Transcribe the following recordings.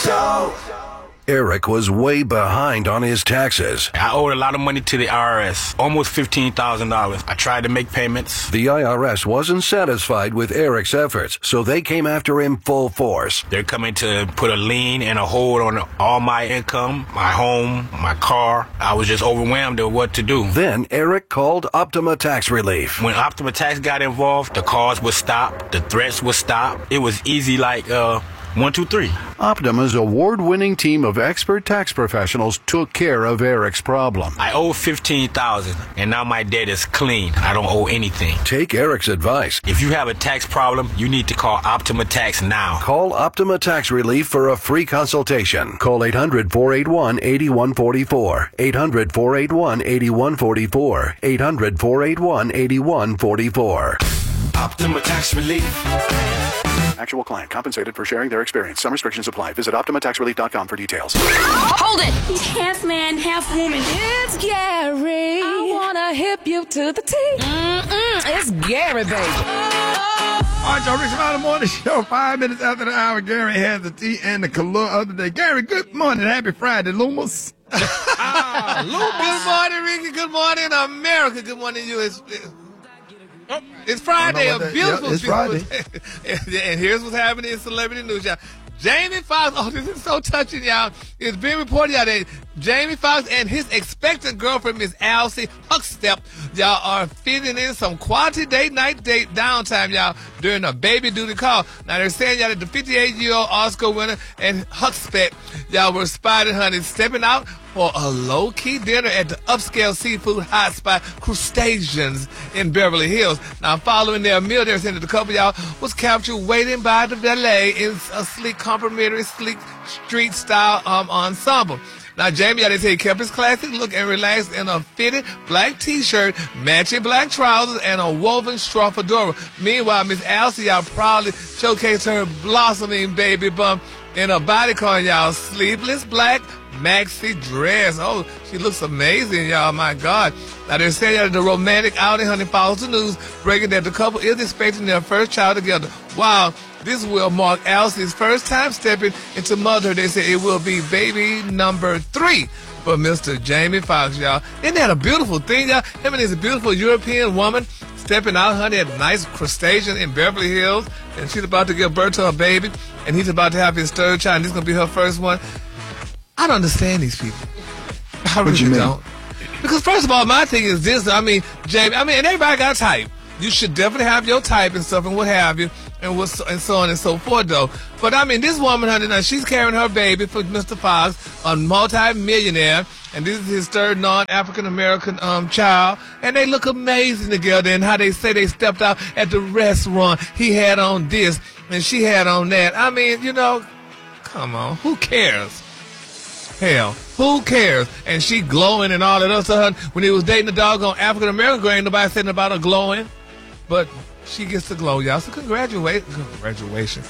Show. Eric was way behind on his taxes. I owed a lot of money to the IRS, almost $15,000. I tried to make payments. The IRS wasn't satisfied with Eric's efforts, so they came after him full force. They're coming to put a lien and a hold on all my income, my home, my car. I was just overwhelmed with what to do. Then Eric called Optima Tax Relief. When Optima Tax got involved, the calls would stop, the threats would stop. It was easy like 1, 2, 3. Optima's award-winning team of expert tax professionals took care of Eric's problem. I owe $15,000, and now my debt is clean. I don't owe anything. Take Eric's advice. If you have a tax problem, you need to call Optima Tax now. Call Optima Tax Relief for a free consultation. Call 800-481-8144. 800-481-8144. 800-481-8144. Optima Tax Relief. Actual client compensated for sharing their experience. Some restrictions apply. Visit OptimaTaxRelief.com for details. Hold it! He's half man, half woman. It's Gary. I wanna hip you to the T. It's Gary, baby. All right, y'all, Rich Amount of Morning Show, 5 minutes after the hour. Gary has the tea and the color of the day. Gary, good morning. Happy Friday, Loomis. Loomis. Good morning, Ricky. Good morning, America. Good morning, U.S. It's Friday, a beautiful, it's Friday. And here's what's happening in celebrity news, y'all. Jamie Foxx, oh, this is so touching, y'all. It's been reported out that Jamie Foxx and his expectant girlfriend, Miss Alcee Huxtep, y'all are fitting in some quality night date downtime, y'all, during a baby duty call. Now, they're saying, y'all, that the 58-year-old Oscar winner and Huxtep, y'all, were spotted, honey, stepping out for a low-key dinner at the upscale seafood hotspot Crustaceans in Beverly Hills. Now, following their meal, they're saying that the couple, y'all, was captured waiting by the valet in a sleek, complimentary, sleek street-style ensemble. Now, Jamie, they say he kept his classic look and relaxed in a fitted black T-shirt, matching black trousers, and a woven straw fedora. Meanwhile, Miss Alcee, y'all, proudly showcased her blossoming baby bump in a bodycon, y'all, sleeveless black maxi dress. Oh, she looks amazing, y'all. My God. Now, they're saying that the romantic outing, honey, follows the news, breaking that the couple is expecting their first child together. Wow. This will mark Alcee's first time stepping into motherhood. They say it will be baby number 3 for Mr. Jamie Foxx, y'all. Isn't that a beautiful thing, y'all? Him and his beautiful European woman stepping out, honey, at a nice crustacean in Beverly Hills, and she's about to give birth to her baby, and he's about to have his third child, and this is going to be her first one. I don't understand these people. I really don't. Because first of all, my thing is this. I mean, Jamie, and everybody got a type. You should definitely have your type and stuff and what have you, and so on and so forth, though. But, I mean, this woman, honey, now she's carrying her baby for Mr. Fox, a multi-millionaire, and this is his third non-African-American child, and they look amazing together, and how they say they stepped out at the restaurant. He had on this, and she had on that. I mean, you know, come on, who cares? Hell, who cares? And she glowing and all that other stuff. When he was dating the doggone African-American girl, ain't nobody saying about her glowing. But she gets to glow, y'all. So congratulations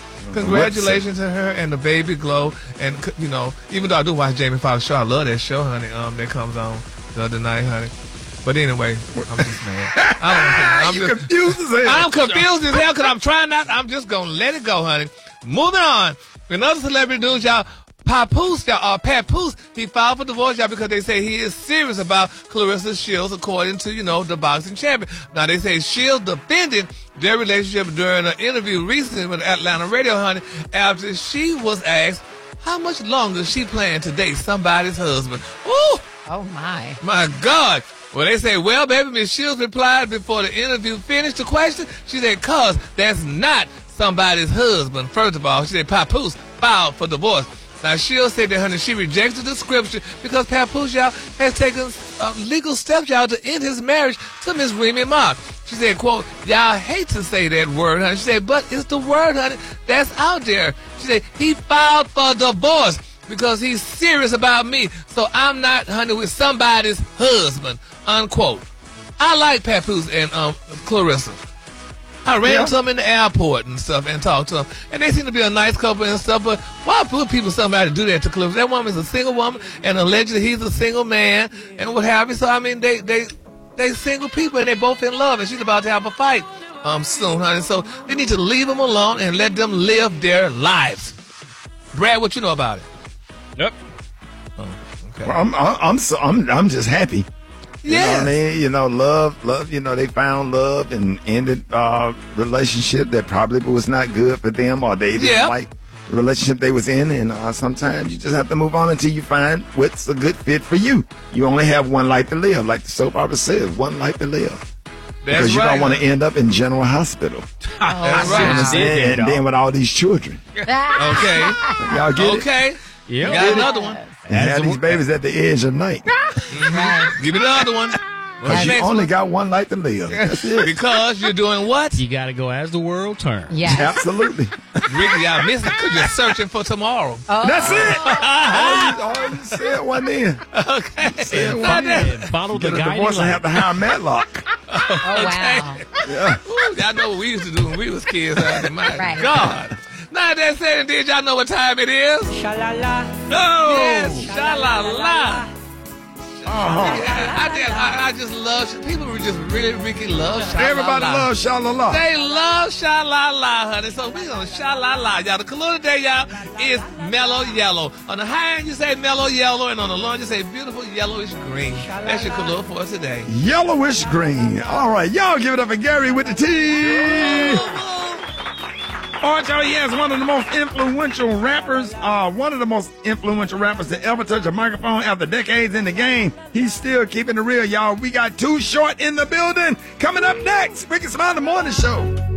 to her and the baby glow. And, you know, even though I do watch Jamie Foxx show, I love that show, honey, that comes on the other night, honey. But anyway, I'm just mad. I'm confused as hell. I'm confused as hell because I'm trying not. I'm just going to let it go, honey. Moving on. Another celebrity news, y'all. Papoose, Papoose, he filed for divorce, y'all, because they say he is serious about Clarissa Shields, according to, you know, the boxing champion. Now, they say Shields defended their relationship during an interview recently with Atlanta Radio, honey, after she was asked how much longer she planned to date somebody's husband. Ooh! Oh, my. My God. Well, they say, well, baby, Miss Shields replied before the interview finished the question. She said, cuz that's not somebody's husband. First of all, she said, Papoose filed for divorce. Now, Shields said that, honey, she rejected the scripture because Papoose, y'all, has taken legal steps, y'all, to end his marriage to Miss Remy Ma. She said, quote, y'all hate to say that word, honey. She said, but it's the word, honey, that's out there. She said, he filed for divorce because he's serious about me, so I'm not, honey, with somebody's husband, unquote. I like Papoose and Clarissa. I ran into them in the airport and stuff and talked to them. And they seem to be a nice couple and stuff, but why put people somebody to do that to Clarissa? That woman's a single woman, and allegedly he's a single man, and what have you. So, I mean, they single people, and they both in love, and she's about to have a fight soon, honey. So they need to leave them alone and let them live their lives. Brad, what you know about it? Yep. Oh, okay. Well, I'm just happy. You know what I mean? You know, love, you know, they found love and ended relationship that probably was not good for them, or they didn't like the relationship they was in. And sometimes you just have to move on until you find what's a good fit for you. You only have one life to live. Like the soap opera says, one life to live. Because you don't want to end up in General Hospital. That's right. And then with all these children. Okay. Y'all get it? Okay. Yeah. Got another one. And have these babies at the edge of night. Give me the other one. Because you only got one life to live. That's it. Because you're doing what? You got to go as the world turns. Yes. Absolutely. Ricky, y'all missed it because you're searching for tomorrow. That's it. All you said one in. Okay. Follow the Get a guiding divorce and light. have to hire Matlock. Oh, wow. Yeah. Ooh, y'all know what we used to do when we was kids. My Right. God. Now that said and did, y'all know what time it is? Sha-la-la. No. Yes, sha-la-la. Uh-huh. I just love, people just really, Ricky love sha-la-la. Everybody loves sha-la-la. They love sha-la-la, honey. So we gonna sha-la-la. Y'all, the color today, y'all, is mellow yellow. On the high end, you say mellow yellow, and on the low end, you say beautiful yellowish green. That's your color for us today. Yellowish green. All right, y'all give it up for Gary with the T. All right, y'all, he is one of the most influential rappers, to ever touch a microphone after decades in the game. He's still keeping it real, y'all. We got Too Short in the building. Coming up next, Ricky Smiley Morning Show.